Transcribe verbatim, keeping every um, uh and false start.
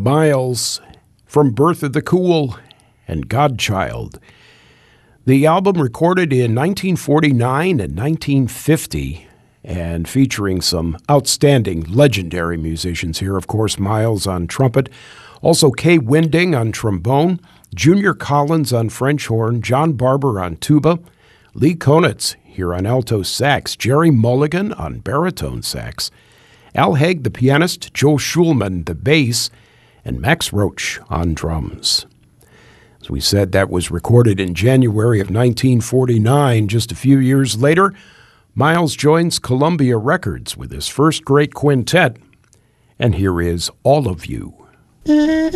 Miles from Birth of the Cool and Godchild. The album recorded in nineteen forty-nine and nineteen fifty and featuring some outstanding legendary musicians here. Of course, Miles on trumpet, also Kay Winding on trombone, Junior Collins on French horn, John Barber on tuba, Lee Konitz here on alto sax, Jerry Mulligan on baritone sax, Al Haig the pianist, Joe Schulman the bass, and Max Roach on drums. As we said, that was recorded in January of nineteen forty-nine. Just a few years later, Miles joins Columbia Records with his first great quintet, and here is All of You.